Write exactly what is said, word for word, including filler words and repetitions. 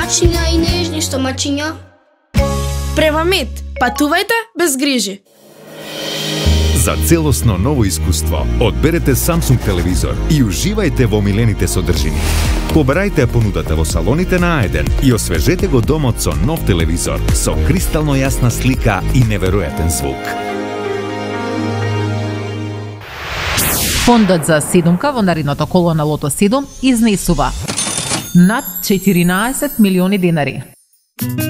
мачиња и нежни стомачиња. Према-мед, патувајте без грижи. За целосно ново искуство, одберете Samsung телевизор и уживајте во омилените содржини. Побарајте понудата во салоните на А еден и освежете го домот со нов телевизор со кристално јасна слика и неверојатен звук. Фондот за седумка во наредното коло на Лото седум изнесува над четиринаесет милиони денари.